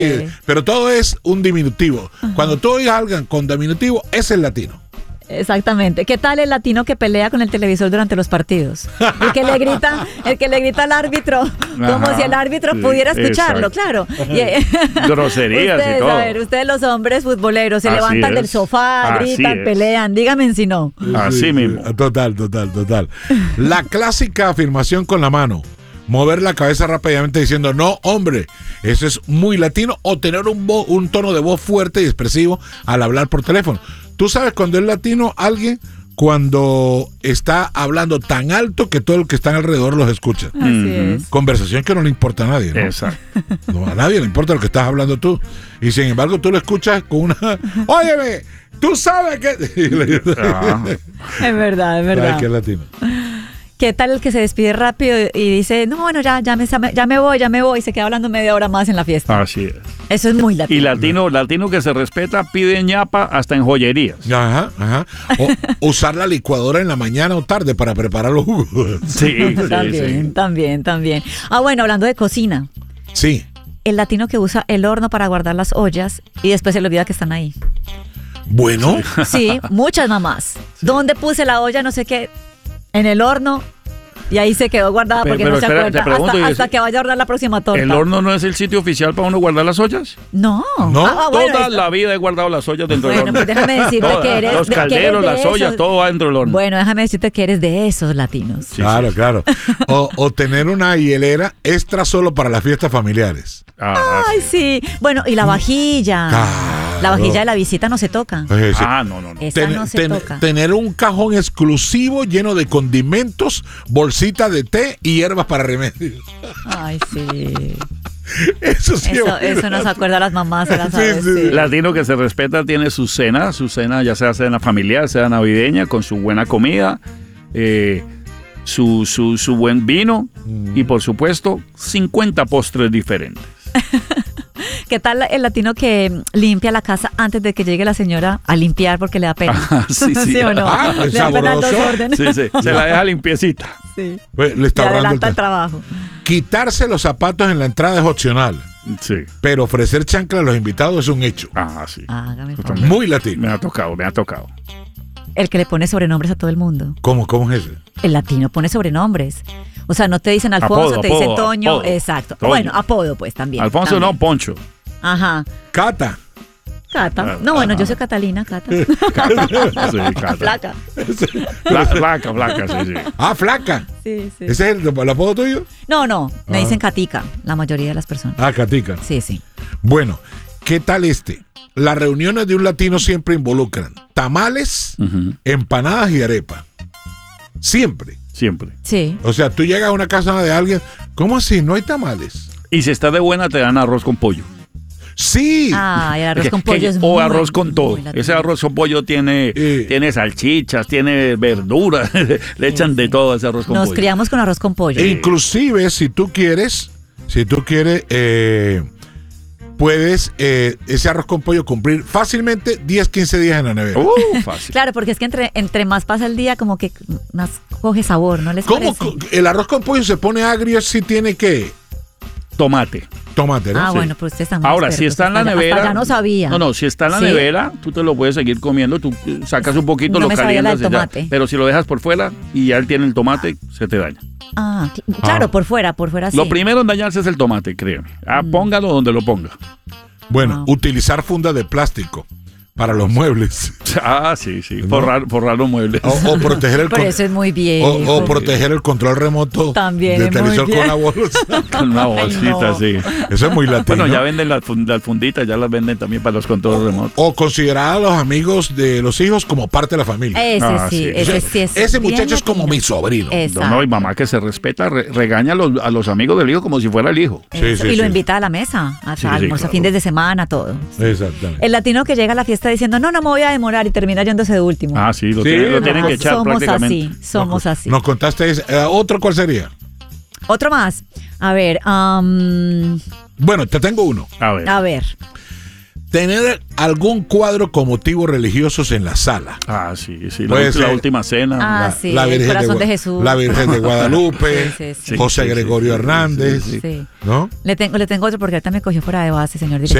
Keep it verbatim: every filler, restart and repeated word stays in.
Pero todo es un diminutivo. Ajá. Cuando tú oigas algo con diminutivo, es el latino. Exactamente. ¿Qué tal el latino que pelea con el televisor durante los partidos? El que le grita, el que le grita al árbitro, como Ajá, si el árbitro sí, pudiera escucharlo, exacto. Claro. Y, groserías ustedes, y todo. A ver, ustedes los hombres futboleros se Así levantan es. del sofá, Así gritan, es. pelean. Dígame si no. Así sí, mismo. Sí. Total, total, total. La clásica afirmación con la mano. Mover la cabeza rápidamente diciendo, no, hombre, eso es muy latino. O tener un, vo- un tono de voz fuerte y expresivo al hablar por teléfono. Tú sabes cuando es latino alguien cuando está hablando tan alto que todo el que está alrededor los escucha. Así uh-huh. es. Conversación que no le importa a nadie, ¿no? Exacto. No, a nadie le importa lo que estás hablando tú. Y sin embargo tú lo escuchas con una... Óyeme, tú sabes que... Ah. Es verdad, es verdad. Ay, que es latino. ¿Qué tal el que se despide rápido y dice, no, bueno, ya, ya, me, ya me voy, ya me voy, y se queda hablando media hora más en la fiesta? Así es. Eso es muy latino. Y latino, latino que se respeta pide ñapa hasta en joyerías. Ajá, ajá. O usar la licuadora en la mañana o tarde para preparar los jugos. Sí, sí, también, sí. también, también. Ah, bueno, hablando de cocina. Sí. El latino que usa el horno para guardar las ollas y después se le olvida que están ahí. Bueno. Sí, muchas mamás. Sí. ¿Dónde puse la olla? No sé qué. En el horno. Y ahí se quedó guardada porque pero, pero no se espera, acuerda pregunto, hasta, hasta que vaya a ordenar la próxima torta. ¿El horno no es el sitio oficial para uno guardar las ollas? No. ¿No? Ah, bueno, Toda esto... la vida he guardado las ollas dentro bueno, del horno. Pues déjame decirte Toda, que eres... Los de, calderos, que eres las ollas, esos... todo va dentro del horno. Bueno, déjame decirte que eres de esos latinos. Sí, claro, sí. claro. O, o tener una hielera extra solo para las fiestas familiares. Ah, Ay, sí. sí. Bueno, y la vajilla. Claro. La vajilla de la visita no se toca. Pues sí. Ah, no, no, no. Esa ten, no se ten, toca. Tener un cajón exclusivo lleno de condimentos, bolsita de té y hierbas para remedios. Ay, sí. Eso sí. Eso, eso nos acuerda a las mamás, a las aves, sí, sí. sí. Latino que se respeta tiene su cena, su cena ya sea cena familiar, sea navideña, con su buena comida, eh, su, su, su buen vino mm. y por supuesto cincuenta postres diferentes. ¿Qué tal el latino que limpia la casa antes de que llegue la señora a limpiar porque le da pena? Ah, sí, sí. ¿Sí o no? Ah, le da pena dos órdenes. Sí, sí. Se la deja limpiecita. Sí. Pues, le está le adelanta el, el trabajo. Quitarse los zapatos en la entrada es opcional. Sí. Pero ofrecer chancla a los invitados es un hecho. Ah, sí. Hágame Muy latino. Me ha tocado, me ha tocado. El que le pone sobrenombres a todo el mundo. ¿Cómo, cómo es ese? El latino pone sobrenombres. O sea, no te dicen Alfonso, apodo, te apodo, dicen Toño. apodo, Exacto. Toño. Bueno, apodo pues también. Alfonso también. no, Poncho. Ajá. Cata. Cata. No, bueno, yo soy Catalina, Cata. Cata. Sí, Cata. Flaca. Fla, flaca, flaca, sí, sí. Ah, flaca. Sí, sí. ¿Ese es el, el apodo tuyo? No, no. Me ah. dicen Catica, la mayoría de las personas. Ah, Catica. Sí, sí. Bueno, ¿qué tal este? Las reuniones de un latino siempre involucran tamales, uh-huh. empanadas y arepa. Siempre. Siempre. Sí. O sea, tú llegas a una casa de alguien, ¿cómo así? ¿No hay tamales? Y si estás de buena, te dan arroz con pollo. Sí. Ah, el arroz que, con pollo que, es O muy, arroz con todo. Ese arroz con pollo tiene, eh. tiene salchichas, tiene verduras, le echan sí, de sí. todo ese arroz con Nos pollo. Nos criamos con arroz con pollo. E inclusive, si tú quieres, si tú quieres, eh, puedes eh, ese arroz con pollo cumplir fácilmente diez, quince días en la nevera. Uh, fácil. Claro, porque es que entre, entre más pasa el día, como que más coge sabor, ¿no les ¿Cómo parece? El arroz con pollo se pone agrio si tiene que... Tomate. Tomate, ¿no? Ah, sí. bueno, pues usted está muy Ahora, experto, si está en la hasta nevera... Hasta ya no sabía. No, no, si está en la ¿Sí? nevera, tú te lo puedes seguir comiendo, tú sacas un poquito, no lo me sabía calientas la del tomate. Ya, pero si lo dejas por fuera y ya él tiene el tomate, se te daña. Ah, claro, ah. por fuera, por fuera sí. Lo primero en dañarse es el tomate, créeme. Ah, mm. Póngalo donde lo ponga. Bueno, wow. Utilizar fundas de plástico para los muebles. Ah, sí, sí. ¿No? Forrar, forrar los muebles. O, o proteger el Pero eso es muy bien. O, o proteger el control remoto también del televisor con una bolsa. Con una bolsita, no. Sí. Eso es muy latino. Bueno, ya venden las, las funditas, ya las venden también para los controles remotos. O considerar a los amigos de los hijos como parte de la familia. Ese ah, sí, sí, ese sí es ese muchacho es como mi sobrino. No, no, y mamá que se respeta, re, regaña a los, a los amigos del hijo como si fuera el hijo. Sí, sí, y sí. Lo invita a la mesa, a sí, almuerzo, sí, claro. Fines de semana, todo. Exactamente. El latino que llega a la fiesta diciendo, no, no me voy a demorar y termina yéndose de último. Ah, sí, lo, sí, tienen, lo tienen que echar somos prácticamente. Así, somos nos, así. Nos contaste, uh, ¿otro cuál sería? Otro más. A ver. Um... Bueno, te tengo uno. A ver. A ver. tener algún cuadro con motivos religiosos en la sala. Ah, sí, sí. La, Puede ser. la última cena. Ah, La, sí, la el Virgen corazón de, de Jesús. La Virgen de Guadalupe, Sí, sí, sí. José Sí, sí, Gregorio sí, sí, Hernández, sí, sí. Sí. ¿no? Le tengo, le tengo otro porque ahorita me cogió fuera de base, señor director.